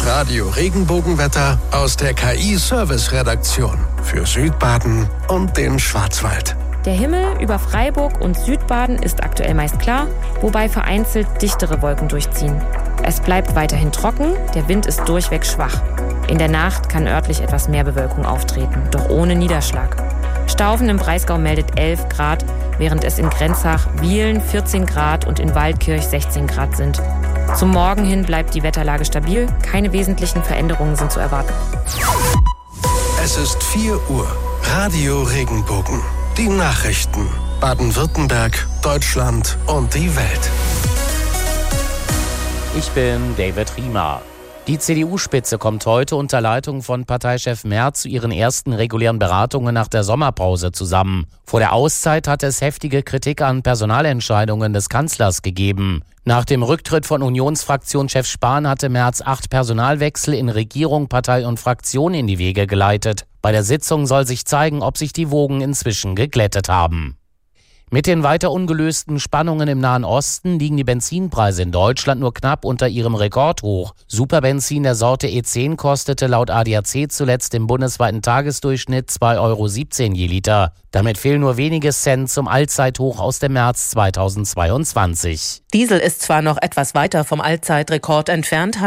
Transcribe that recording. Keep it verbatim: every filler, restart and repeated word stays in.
Radio Regenbogenwetter aus der K I-Service-Redaktion für Südbaden und den Schwarzwald. Der Himmel über Freiburg und Südbaden ist aktuell meist klar, wobei vereinzelt dichtere Wolken durchziehen. Es bleibt weiterhin trocken, der Wind ist durchweg schwach. In der Nacht kann örtlich etwas mehr Bewölkung auftreten, doch ohne Niederschlag. Staufen im Breisgau meldet elf Grad, während es in Grenzach, Wiehlen vierzehn Grad und in Waldkirch sechzehn Grad sind. Zum Morgen hin bleibt die Wetterlage stabil, keine wesentlichen Veränderungen sind zu erwarten. Es ist vier Uhr. Radio Regenbogen. Die Nachrichten. Baden-Württemberg, Deutschland und die Welt. Ich bin David Riemer. Die C D U-Spitze kommt heute unter Leitung von Parteichef Merz zu ihren ersten regulären Beratungen nach der Sommerpause zusammen. Vor der Auszeit hatte es heftige Kritik an Personalentscheidungen des Kanzlers gegeben. Nach dem Rücktritt von Unionsfraktionschef Spahn hatte Merz acht Personalwechsel in Regierung, Partei und Fraktion in die Wege geleitet. Bei der Sitzung soll sich zeigen, ob sich die Wogen inzwischen geglättet haben. Mit den weiter ungelösten Spannungen im Nahen Osten liegen die Benzinpreise in Deutschland nur knapp unter ihrem Rekordhoch. Superbenzin der Sorte E zehn kostete laut A D A C zuletzt im bundesweiten Tagesdurchschnitt zwei Euro siebzehn je Liter. Damit fehlen nur wenige Cent zum Allzeithoch aus dem März zweitausendzweiundzwanzig. Diesel ist zwar noch etwas weiter vom Allzeitrekord entfernt,